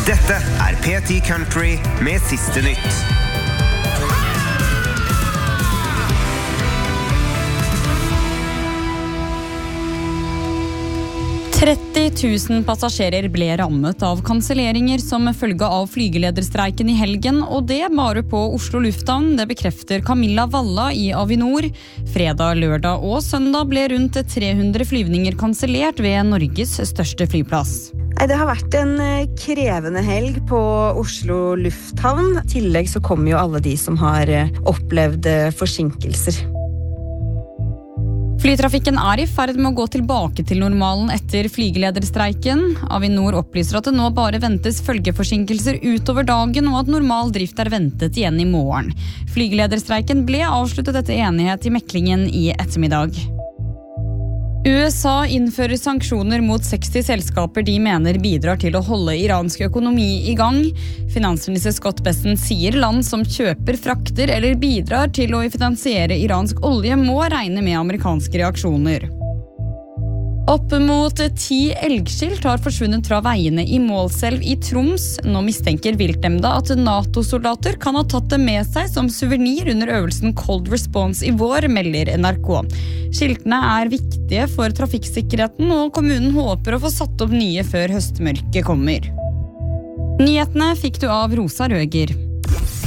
Dette P10 Country med siste nytt. 30 000 passasjerer ble rammet av kanselleringer som følge av flygelederstreiken i helgen, og det bare på Oslo lufthavn. Det bekrefter Camilla Valla i Avinor. Fredag, lørdag og søndag ble rundt 300 flyvninger kansellert ved Norges største flyplass. Det har vært en krevende helg på Oslo lufthavn. I tillegg så kommer jo alle de som har opplevd forsinkelser. Flytrafikken i ferd med å gå tilbake til normalen etter flygelederstreiken. Avinor opplyser at det nå bare ventes følgeforsinkelser utover dagen, og at normal drift ventet igjen i morgen. Flygelederstreiken ble avsluttet etter enighet i meklingen i ettermiddag. USA innfører sanksjoner mot 60 selskaper de mener bidrar til å holde iransk økonomi i gang. Finansminister Scott Bessent sier land som kjøper, frakter eller bidrar til å finansiere iransk olje må regne med amerikanske reaksjoner. Opp mot 10 elgskilt har forsvunnet fra veiene i Målselv i Troms. Nå mistenker viltnemnda at NATO-soldater kan ha tatt det med seg som suvenir under øvelsen Cold Response i vår, melder NRK. Skiltene viktige for trafikksikkerheten, og kommunen håper å få satt opp nye før høstmørket kommer. Nyhetene fikk du av Rosa Røger.